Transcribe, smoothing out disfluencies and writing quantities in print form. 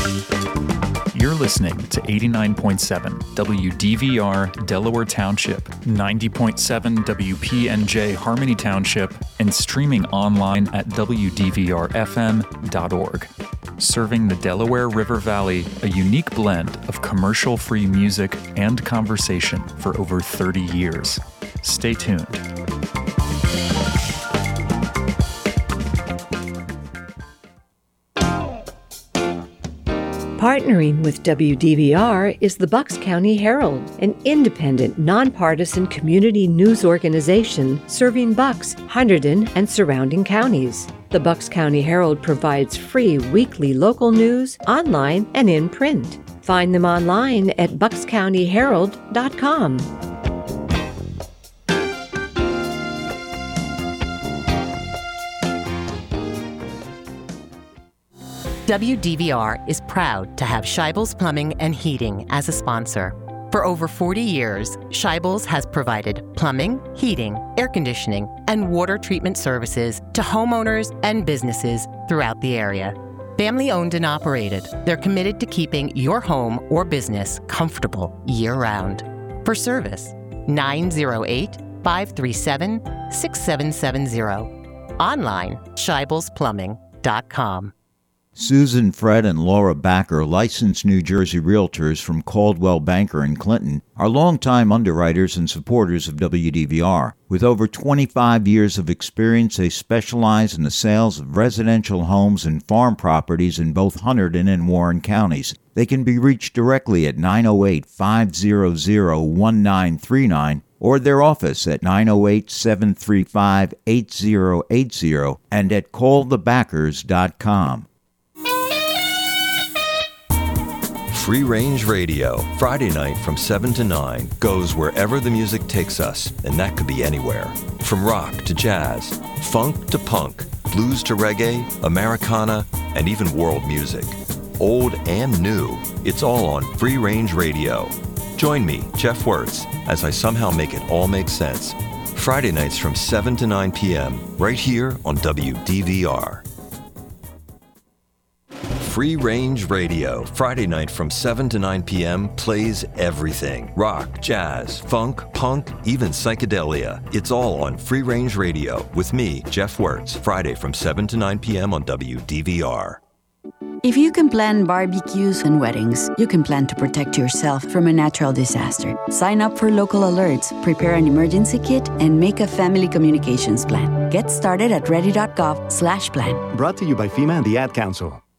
You're listening to 89.7 WDVR Delaware Township, 90.7 WPNJ Harmony Township, and streaming online at WDVRFM.org. Serving the Delaware River Valley, a unique blend of commercial-free music and conversation for over 30 years. Stay tuned. Partnering with WDVR is the Bucks County Herald, an independent, nonpartisan community news organization serving Bucks, Hunterdon, and surrounding counties. The Bucks County Herald provides free weekly local news online and in print. Find them online at buckscountyherald.com. WDVR is proud to have Scheibels Plumbing and Heating as a sponsor. For over 40 years, Scheibels has provided plumbing, heating, air conditioning, and water treatment services to homeowners and businesses throughout the area. Family-owned and operated, they're committed to keeping your home or business comfortable year-round. For service, 908-537-6770. Online, scheibelsplumbing.com. Susan, Fred, and Laura Backer, licensed New Jersey realtors from Caldwell Banker in Clinton, are longtime underwriters and supporters of WDVR. With over 25 years of experience, they specialize in the sales of residential homes and farm properties in both Hunterdon and Warren counties. They can be reached directly at 908-500-1939 or their office at 908-735-8080 and at callthebackers.com. Free Range Radio, Friday night from 7 to 9, goes wherever the music takes us, and that could be anywhere. From rock to jazz, funk to punk, blues to reggae, Americana, and even world music. Old and new, it's all on Free Range Radio. Join me, Jeff Wirtz, as I somehow make it all make sense. Friday nights from 7 to 9 p.m., right here on WDVR. Free Range Radio, Friday night from 7 to 9 p.m. plays everything. Rock, jazz, funk, punk, even psychedelia. It's all on Free Range Radio with me, Jeff Wirtz, Friday from 7 to 9 p.m. on WDVR. If you can plan barbecues and weddings, you can plan to protect yourself from a natural disaster. Sign up for local alerts, prepare an emergency kit, and make a family communications plan. Get started at ready.gov/plan. Brought to you by FEMA and the Ad Council.